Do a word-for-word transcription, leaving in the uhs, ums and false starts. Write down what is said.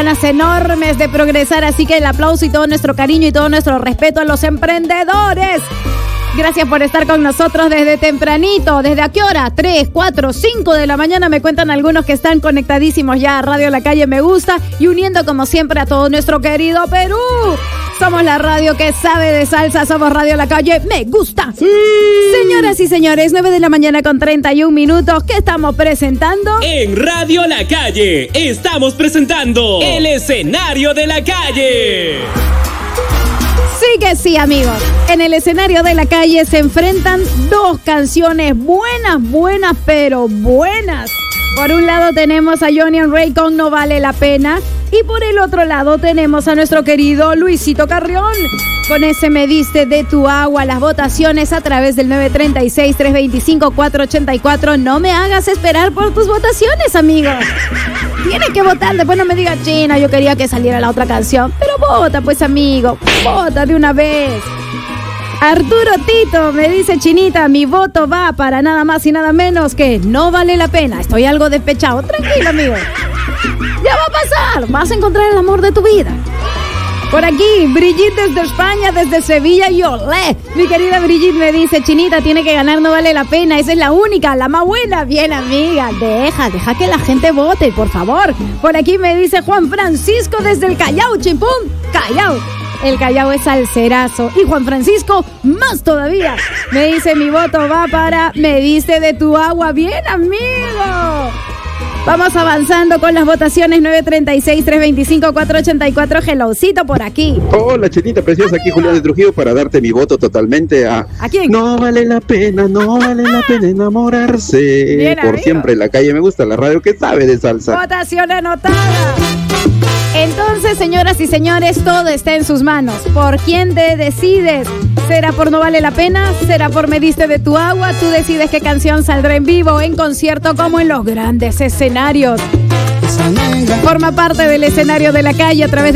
ganas enormes de progresar, así que el aplauso y todo nuestro cariño y todo nuestro respeto a los emprendedores. Gracias por estar con nosotros desde tempranito. ¿Desde a qué hora? tres, cuatro, cinco de la mañana. Me cuentan algunos que están conectadísimos ya a Radio La Calle Me Gusta y uniendo como siempre a todo nuestro querido Perú. Somos la radio que sabe de salsa. Somos Radio La Calle Me Gusta. Sí. Señoras y señores, nueve de la mañana con treinta y un minutos. ¿Qué estamos presentando? En Radio La Calle estamos presentando el escenario de la calle. Sí que sí, amigos. En el escenario de la calle se enfrentan dos canciones buenas, buenas, pero buenas. Por un lado tenemos a Johnny and Ray con No Vale la Pena. Y por el otro lado tenemos a nuestro querido Luisito Carrión con ese Me Diste de Tu Agua. Las votaciones a través del nueve tres seis, tres dos cinco, cuatro ocho cuatro. No me hagas esperar por tus votaciones, amigos. Tienes que votar, después no me digas, China, yo quería que saliera la otra canción. Pero vota, pues, amigo, vota de una vez. Arturo Tito me dice, Chinita, mi voto va para nada más y nada menos que No Vale la Pena. Estoy algo despechado. Tranquilo, amigo. Ya va a pasar. Vas a encontrar el amor de tu vida. Por aquí, Brigitte desde España, desde Sevilla y olé. Mi querida Brigitte me dice, Chinita, tiene que ganar, No Vale la Pena. Esa es la única, la más buena. Bien, amiga. Deja, deja que la gente vote, por favor. Por aquí me dice Juan Francisco desde el Callao, chimpún. Callao. El Callao es salserazo. Y Juan Francisco, más todavía. Me dice, mi voto va para Me Diste de Tu Agua. Bien, amigo. Vamos avanzando con las votaciones. Nueve tres seis, tres dos cinco, cuatro ocho cuatro. Hellocito por aquí. Hola, Chinita preciosa, aquí Julián de Trujillo para darte mi voto totalmente a... ¿A quién? No vale la pena, no vale la pena enamorarse. Bien, por amigo. siempre La Calle Me Gusta, la radio que sabe de salsa. Votación anotada. Entonces, señoras y señores, todo está en sus manos. ¿Por quién te decides? ¿Será por No Vale la Pena? ¿Será por Me Diste de Tu Agua? Tú decides qué canción saldrá en vivo, en concierto, como en los grandes escenarios. Forma parte del escenario de la calle a través de